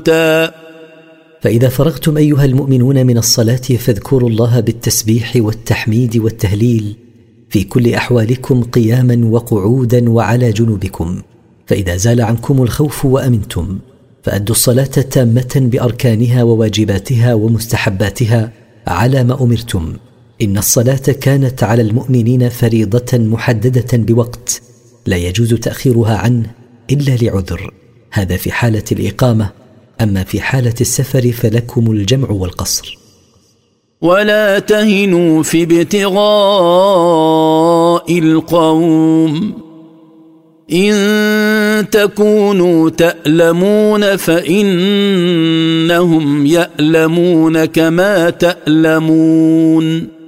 فإذا فرغتم أيها المؤمنون من الصلاة فاذكروا الله بالتسبيح والتحميد والتهليل في كل أحوالكم قياما وقعودا وعلى جنوبكم. فإذا زال عنكم الخوف وأمنتم فأدوا الصلاة تامة بأركانها وواجباتها ومستحباتها على ما أمرتم. إن الصلاة كانت على المؤمنين فريضة محددة بوقت لا يجوز تأخيرها عنه إلا لعذر، هذا في حالة الإقامة. أما في حالة السفر فلكم الجمع والقصر. ولا تهنوا في ابتغاء القوم إن تكونوا تألمون فإنهم يألمون كما تألمون